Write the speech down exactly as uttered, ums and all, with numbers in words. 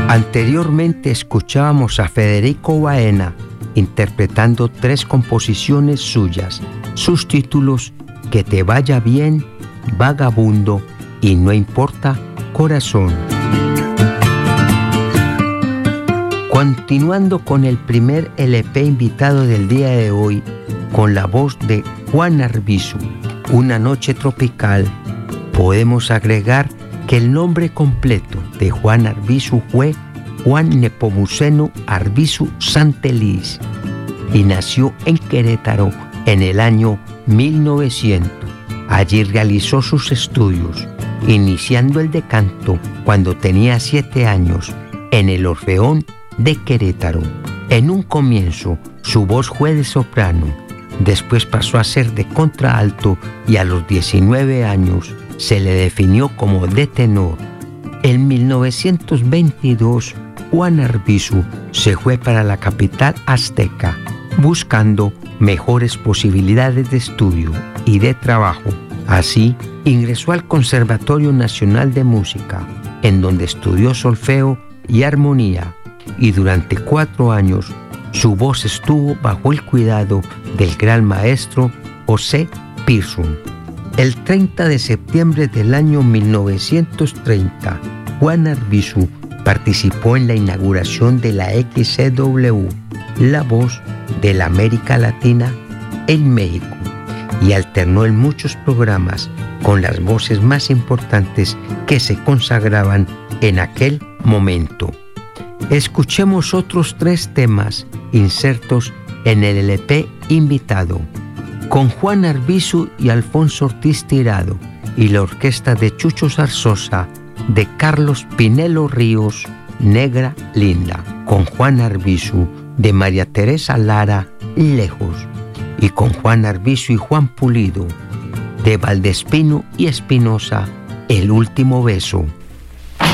Anteriormente escuchábamos a Federico Baena interpretando tres composiciones suyas. Sus títulos: Que te vaya bien, Vagabundo y No importa, Corazón. Continuando con el primer L P invitado del día de hoy, con la voz de Juan Arbizu, Una noche tropical, podemos agregar que el nombre completo de Juan Arbizu fue Juan Nepomuceno Arbizu Santeliz y nació en Querétaro en el año mil novecientos. Allí realizó sus estudios, iniciando el de canto cuando tenía siete años en el Orfeón de Querétaro. En un comienzo su voz fue de soprano, después pasó a ser de contralto y a los diecinueve años se le definió como de tenor. En mil novecientos veintidós, Juan Arbizu se fue para la capital azteca, buscando mejores posibilidades de estudio y de trabajo. Así, ingresó al Conservatorio Nacional de Música, en donde estudió solfeo y armonía, y durante cuatro años su voz estuvo bajo el cuidado del gran maestro José Pearson. El treinta de septiembre del año mil novecientos treinta, Juan Arbizu participó en la inauguración de la X C W, la voz de la América Latina, en México, y alternó en muchos programas con las voces más importantes que se consagraban en aquel momento. Escuchemos otros tres temas insertos en el L P invitado, con Juan Arbizu y Alfonso Ortiz Tirado y la orquesta de Chucho Zarzosa, de Carlos Pinelo Ríos, Negra Linda, con Juan Arbizu, de María Teresa Lara, Lejos, y con Juan Arbizu y Juan Pulido, de Valdespino y Espinosa, El último beso.